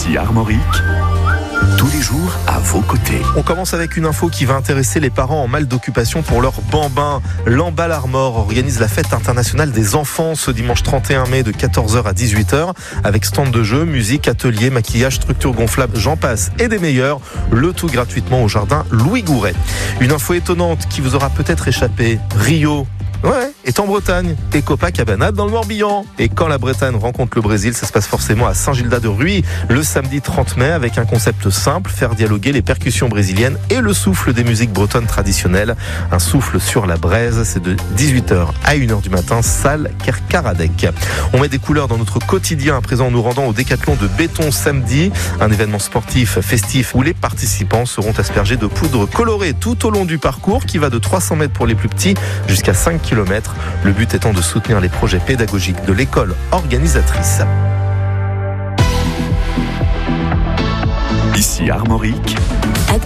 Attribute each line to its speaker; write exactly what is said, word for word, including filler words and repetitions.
Speaker 1: Ici Armorique, tous les jours à vos côtés.
Speaker 2: On commence avec une info qui va intéresser les parents en mal d'occupation pour leur bambin. L'Embal Armor organise la fête internationale des enfants ce dimanche trente et un mai de quatorze heures à dix-huit heures avec stand de jeux, musique, atelier, maquillage, structure gonflable, j'en passe et des meilleurs. Le tout gratuitement au jardin Louis Gouret. Une info étonnante qui vous aura peut-être échappé. Rio. Ouais, est en Bretagne et Copacabana dans le Morbihan. Et quand la Bretagne rencontre le Brésil, ça se passe forcément à Saint-Gildas-de-Rhuys le samedi trente mai avec un concept simple, faire dialoguer les percussions brésiliennes et le souffle des musiques bretonnes traditionnelles. Un souffle sur la braise, c'est de dix-huit heures à une heure du matin, salle Kerkaradec. On met des couleurs dans notre quotidien à présent en nous rendant au Décathlon de Béton samedi, un événement sportif festif où les participants seront aspergés de poudre colorée tout au long du parcours qui va de trois cents mètres pour les plus petits jusqu'à cinq kilomètres. Le but étant de soutenir les projets pédagogiques de l'école organisatrice.
Speaker 1: Ici Armorique.